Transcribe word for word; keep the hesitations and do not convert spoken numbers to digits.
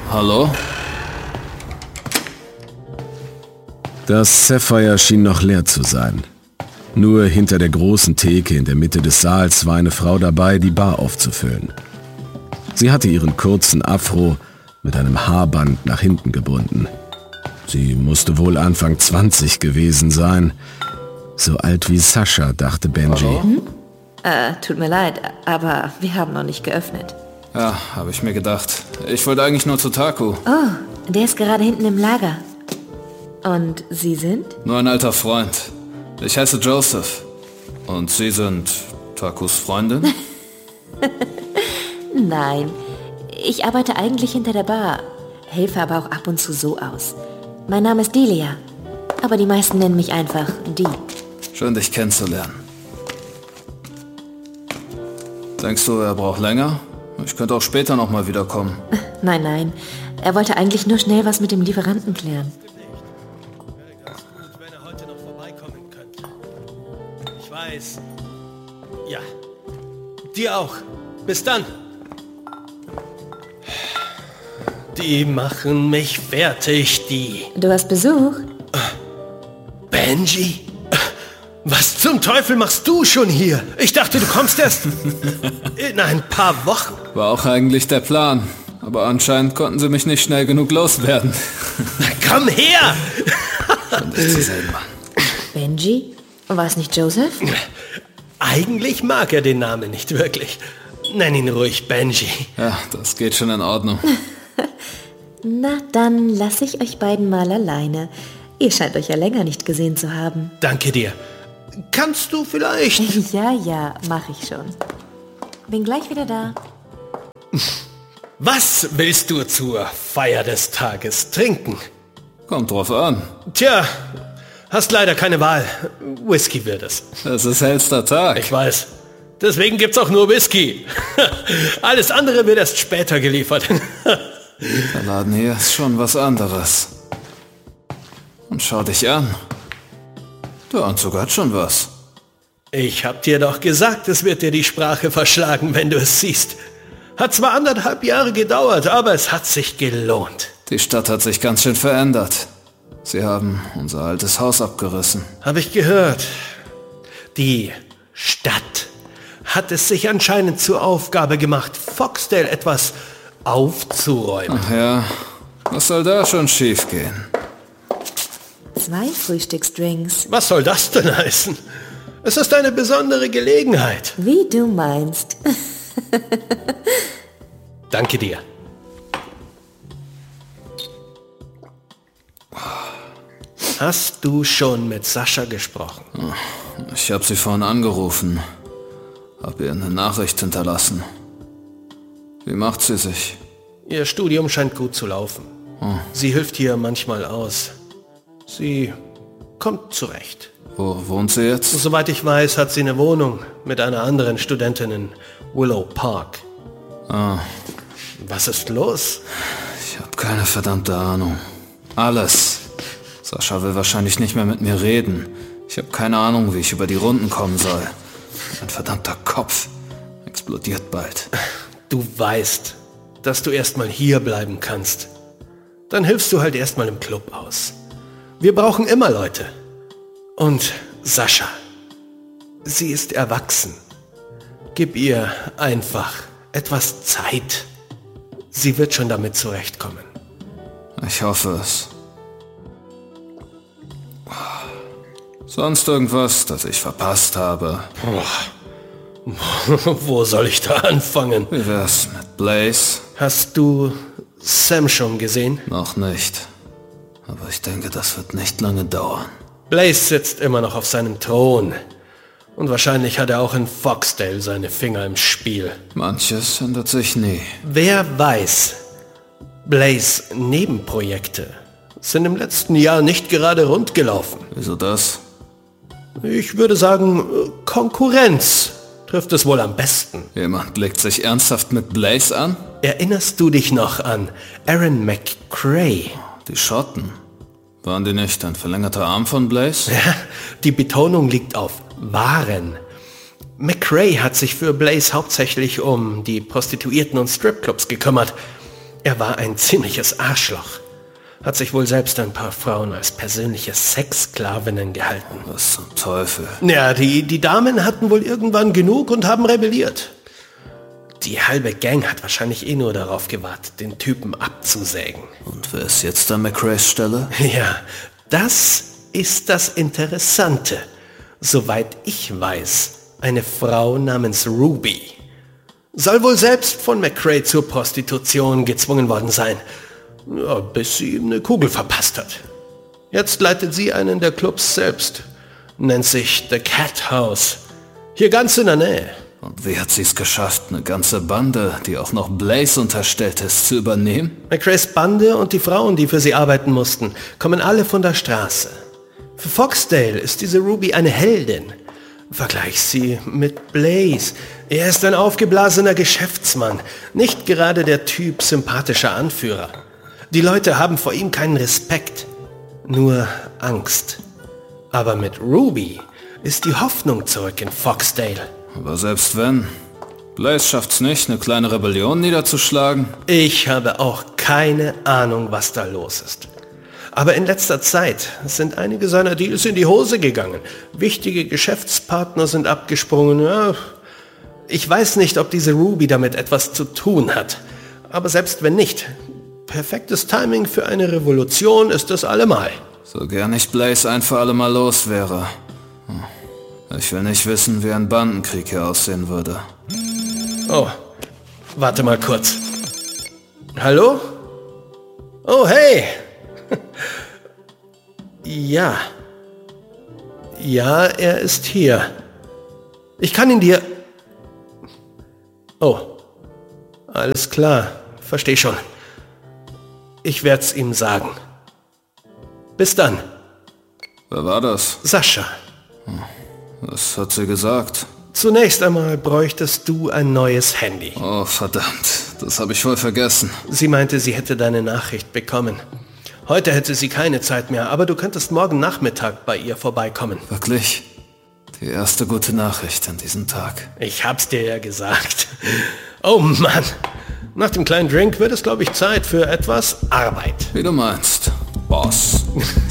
Hallo? Das Sapphire schien noch leer zu sein. Nur hinter der großen Theke in der Mitte des Saals war eine Frau dabei, die Bar aufzufüllen. Sie hatte ihren kurzen Afro mit einem Haarband nach hinten gebunden. Sie musste wohl Anfang zwanzig gewesen sein. So alt wie Sascha, dachte Benji. Hm? Äh, tut mir leid, aber wir haben noch nicht geöffnet. Ja, habe ich mir gedacht. Ich wollte eigentlich nur zu Taku. Oh, der ist gerade hinten im Lager. Und Sie sind? Nur ein alter Freund. Ich heiße Joseph. Und Sie sind Takus Freundin? Nein, ich arbeite eigentlich hinter der Bar, helfe aber auch ab und zu so aus. Mein Name ist Delia, aber die meisten nennen mich einfach Dee. Schön, dich kennenzulernen. Denkst du, er braucht länger? Ich könnte auch später nochmal wiederkommen. Nein, nein, er wollte eigentlich nur schnell was mit dem Lieferanten klären. Wenn er heute noch vorbeikommen könnte. Ich weiß. Ja. Dir auch. Bis dann. Die machen mich fertig, die. Du hast Besuch? Benji? Was zum Teufel machst du schon hier? Ich dachte, du kommst erst in ein paar Wochen. War auch eigentlich der Plan. Aber anscheinend konnten sie mich nicht schnell genug loswerden. Na, komm her! Schön, dich zu sehen, Mann. Benji? War es nicht Joseph? Eigentlich mag er den Namen nicht wirklich. Nenn ihn ruhig Benji. Ja, das geht schon in Ordnung. Na, dann lasse ich euch beiden mal alleine. Ihr scheint euch ja länger nicht gesehen zu haben. Danke dir. Kannst du vielleicht... Ja, ja, mach ich schon. Bin gleich wieder da. Was willst du zur Feier des Tages trinken? Kommt drauf an. Tja, hast leider keine Wahl. Whisky wird es. Es ist hellster Tag. Ich weiß. Deswegen gibt's auch nur Whisky. Alles andere wird erst später geliefert. Der Laden hier ist schon was anderes. Und schau dich an. Der Anzug hat schon was. Ich hab dir doch gesagt, es wird dir die Sprache verschlagen, wenn du es siehst. Hat zwar anderthalb Jahre gedauert, aber es hat sich gelohnt. Die Stadt hat sich ganz schön verändert. Sie haben unser altes Haus abgerissen. Hab ich gehört. Die Stadt hat es sich anscheinend zur Aufgabe gemacht, Foxdale etwas aufzuräumen. Ach ja, was soll da schon schiefgehen? Zwei Frühstücksdrinks. Was soll das denn heißen? Es ist eine besondere Gelegenheit. Wie du meinst. Danke dir. Hast du schon mit Sascha gesprochen? Ich habe sie vorhin angerufen. Hab ihr eine Nachricht hinterlassen. Wie macht sie sich? Ihr Studium scheint gut zu laufen. Hm. Sie hilft hier manchmal aus. Sie kommt zurecht. Wo wohnt sie jetzt? Soweit ich weiß, hat sie eine Wohnung mit einer anderen Studentin in Willow Park. Ah. Was ist los? Ich habe keine verdammte Ahnung. Alles. Sascha will wahrscheinlich nicht mehr mit mir reden. Ich habe keine Ahnung, wie ich über die Runden kommen soll. Mein verdammter Kopf explodiert bald. Du weißt, dass du erstmal hier bleiben kannst. Dann hilfst du halt erstmal im Club aus. Wir brauchen immer Leute. Und Sascha, sie ist erwachsen. Gib ihr einfach etwas Zeit. Sie wird schon damit zurechtkommen. Ich hoffe es. Sonst irgendwas, das ich verpasst habe? Wo soll ich da anfangen? Wie wär's mit Blaze? Hast du Sam schon gesehen? Noch nicht. Aber ich denke, das wird nicht lange dauern. Blaze sitzt immer noch auf seinem Thron. Und wahrscheinlich hat er auch in Foxdale seine Finger im Spiel. Manches ändert sich nie. Wer weiß, Blaze Nebenprojekte sind im letzten Jahr nicht gerade rund gelaufen. Wieso das? Ich würde sagen, Konkurrenz trifft es wohl am besten. Jemand legt sich ernsthaft mit Blaze an? Erinnerst du dich noch an Aaron McCray? Die Schotten. Waren die nicht ein verlängerter Arm von Blaze? Ja, die Betonung liegt auf waren. McCray hat sich für Blaze hauptsächlich um die Prostituierten und Stripclubs gekümmert. Er war ein ziemliches Arschloch. Hat sich wohl selbst ein paar Frauen als persönliche Sexsklavinnen gehalten. Was zum Teufel? Ja, die, die Damen hatten wohl irgendwann genug und haben rebelliert. Die halbe Gang hat wahrscheinlich eh nur darauf gewartet, den Typen abzusägen. Und wer ist jetzt an McRaes Stelle? Ja, das ist das Interessante. Soweit ich weiß, eine Frau namens Ruby. Soll wohl selbst von McRae zur Prostitution gezwungen worden sein. Ja, bis sie ihm eine Kugel verpasst hat. Jetzt leitet sie einen der Clubs selbst. Nennt sich The Cat House. Hier ganz in der Nähe. Und wie hat sie es geschafft, eine ganze Bande, die auch noch Blaze unterstellt ist, zu übernehmen? McRaes Bande und die Frauen, die für sie arbeiten mussten, kommen alle von der Straße. Für Foxdale ist diese Ruby eine Heldin. Vergleich sie mit Blaze. Er ist ein aufgeblasener Geschäftsmann, nicht gerade der Typ sympathischer Anführer. Die Leute haben vor ihm keinen Respekt, nur Angst. Aber mit Ruby ist die Hoffnung zurück in Foxdale. Aber selbst wenn, Blaze schafft's nicht, eine kleine Rebellion niederzuschlagen. Ich habe auch keine Ahnung, was da los ist. Aber in letzter Zeit sind einige seiner Deals in die Hose gegangen. Wichtige Geschäftspartner sind abgesprungen. Ja, ich weiß nicht, ob diese Ruby damit etwas zu tun hat. Aber selbst wenn nicht, perfektes Timing für eine Revolution ist es allemal. So gern ich Blaze ein für alle Mal los wäre. Ich will nicht wissen, wie ein Bandenkrieg hier aussehen würde. Oh, warte mal kurz. Hallo? Oh, hey! Ja. Ja, er ist hier. Ich kann ihn dir... Oh, alles klar, versteh schon. Ich werd's ihm sagen. Bis dann. Wer war das? Sascha. Was hat sie gesagt? Zunächst einmal bräuchtest du ein neues Handy. Oh, verdammt. Das habe ich voll vergessen. Sie meinte, sie hätte deine Nachricht bekommen. Heute hätte sie keine Zeit mehr, aber du könntest morgen Nachmittag bei ihr vorbeikommen. Wirklich? Die erste gute Nachricht an diesem Tag. Ich hab's dir ja gesagt. Oh Mann. Nach dem kleinen Drink wird es, glaube ich, Zeit für etwas Arbeit. Wie du meinst, Boss.